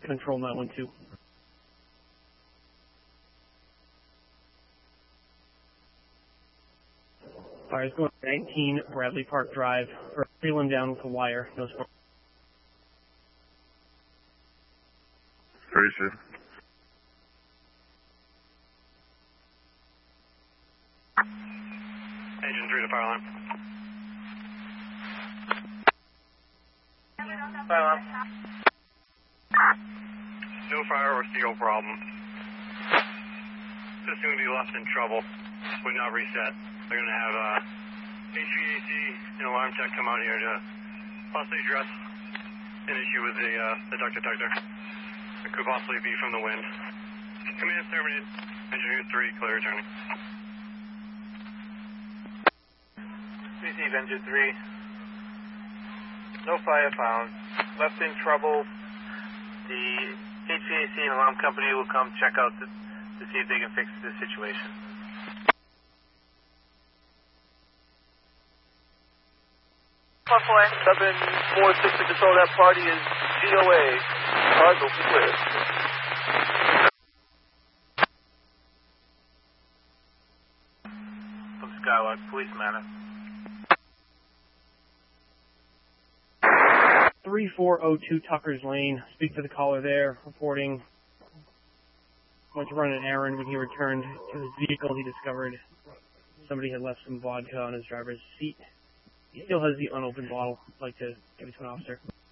Control 912. Fire is going 19 Bradley Park Drive. Reel him down with a wire. No smoke. Appreciate it. Engine 3 to fire alarm. Fire alarm. No fire or CO problem. System going to be left in trouble. Would not reset. They're going to have HVAC and alarm tech come out here to possibly address an issue with the duct detector. It could possibly be from the wind. Command terminated. Engineer 3, clear returning. Receive engine 3. No fire found. Left in trouble. The HVAC and alarm company will come check out to see if they can fix the situation. Seven four six to control. That party is GOA. Cars will be clear. From Skylark, police matter. 3402 Tucker's Lane. Speak to the caller there, reporting went to run an errand. When he returned to his vehicle, he discovered somebody had left some vodka on his driver's seat. He still has the unopened bottle. I'd like to give it to an officer.